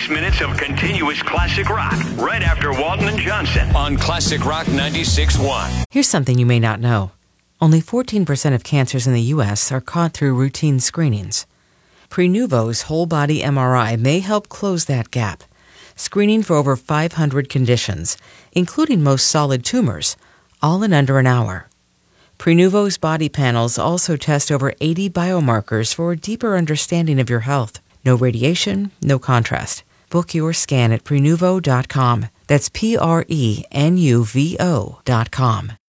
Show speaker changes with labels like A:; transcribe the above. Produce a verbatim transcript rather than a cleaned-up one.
A: minutes of continuous classic rock right after Walton and Johnson on Classic Rock ninety-six point one.
B: Here's something you may not know. Only fourteen percent of cancers in the U S are caught through routine screenings. Prenuvo's whole-body M R I may help close that gap, screening for over five hundred conditions, including most solid tumors, all in under an hour. Prenuvo's body panels also test over eighty biomarkers for a deeper understanding of your health. No radiation, no contrast. Book your scan at Prenuvo dot com. That's P R E N U V O dot com.